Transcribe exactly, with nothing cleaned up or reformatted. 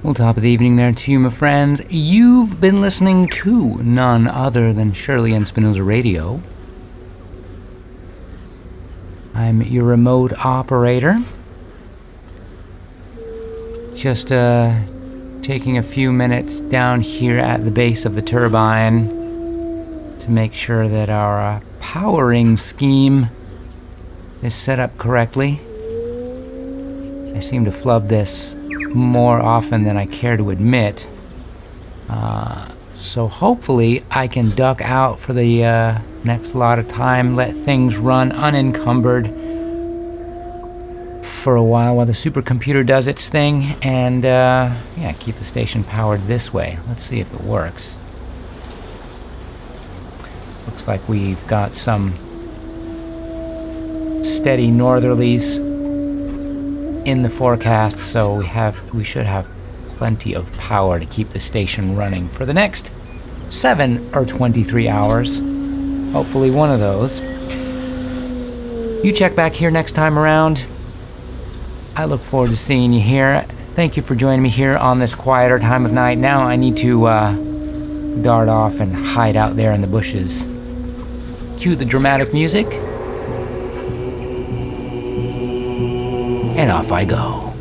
Well, top of the evening there to you, my friends. You've been listening to none other than Shirley and Spinoza Radio. I'm your remote operator. Just uh, taking a few minutes down here at the base of the turbine to make sure that our uh, powering scheme is set up correctly. I seem to flub this more often than I care to admit. Uh, so hopefully I can duck out for the uh, next lot of time, let things run unencumbered for a while while the supercomputer does its thing, and uh, yeah, keep the station powered this way. Let's see if it works. Looks like we've got some steady northerlies in the forecast, so we have we should have plenty of power to keep the station running for the next seven or twenty-three hours. Hopefully one of those. You check back here next time around. I look forward to seeing you here. Thank you for joining me here on this quieter time of night. Now I need to uh, dart off and hide out there in the bushes. Cue the dramatic music. And off I go.